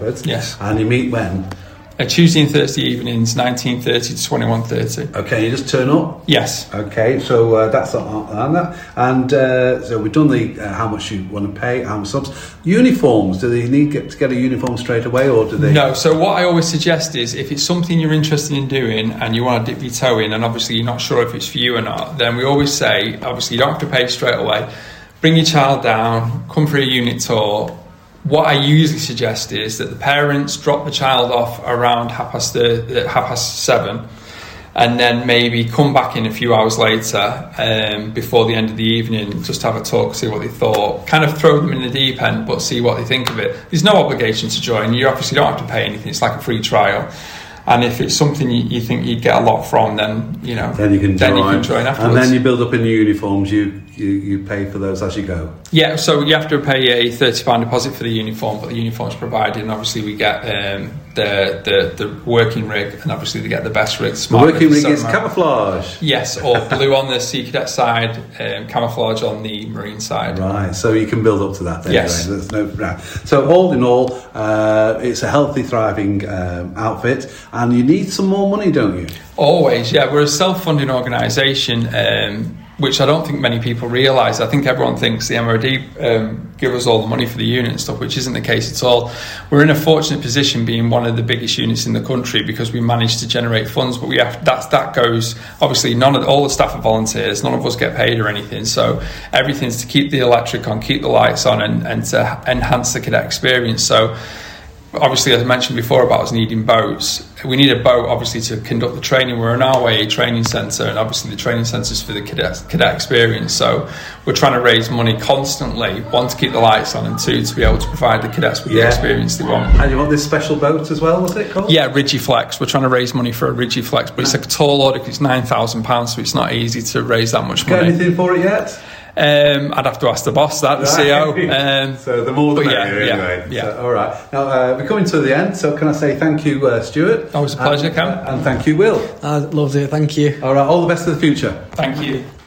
Shepherds. Yes. And you meet when? Tuesday and Thursday evenings, 19:30 to 21:30. Okay, you just turn up? Yes. Okay, so that's on that. And so we've done the how much you want to pay, how much subs. Uniforms, do they need to get a uniform straight away, or do they? No, so what I always suggest is if it's something you're interested in doing and you want to dip your toe in and obviously you're not sure if it's for you or not, then we always say, obviously you don't have to pay straight away. Bring your child down, come for a unit tour. What I usually suggest is that the parents drop the child off around 7:30, and then maybe come back in a few hours later before the end of the evening, just have a talk, see what they thought, kind of throw them in the deep end, but see what they think of it. There's no obligation to join. You obviously don't have to pay anything. It's like a free trial. And if it's something you think you'd get a lot from, then you can join afterwards. And then you build up in the uniforms. You pay for those as you go. Yeah, so you have to pay a £30 deposit for the uniform, but the uniform's provided, and obviously we get the working rig, and obviously they get the best rig. The working rig is camouflage. Yes, or blue on the Sea Cadet side, camouflage on the Marine side. Right, so you can build up to that then. Yes. There's so all in all, it's a healthy, thriving outfit, and you need some more money, don't you? Always, yeah. We're a self-funding organisation, which I don't think many people realise. I think everyone thinks the MOD give us all the money for the unit and stuff, which isn't the case at all. We're in a fortunate position being one of the biggest units in the country because we managed to generate funds, but that goes, obviously all the staff are volunteers, none of us get paid or anything, so everything's to keep the electric on, keep the lights on, and to enhance the cadet experience. So obviously, as I mentioned before about us needing boats, we need a boat obviously to conduct the training. We're an RYA training centre, and obviously the training centre's for the cadet experience. So we're trying to raise money constantly, one, to keep the lights on, and two, to be able to provide the cadets with the experience they want. And you want this special boat as well, what's it called? Yeah, Rigiflex. We're trying to raise money for a Rigiflex, but it's a tall order because it's £9,000, so it's not easy to raise that much money. Got anything for it yet? I'd have to ask the boss that, the CEO. So the more the merrier, anyway. Yeah. So, all right. Now, we're coming to the end, so can I say thank you, Stuart? Always a pleasure, Cam. And thank you, Will. I loved it, thank you. All right, all the best for the future. Thank you.